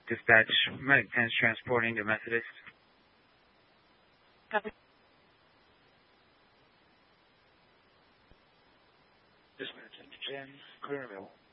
Dispatch, Medic 10's transporting to Methodist. Copy. Dispatch, 10, clear available.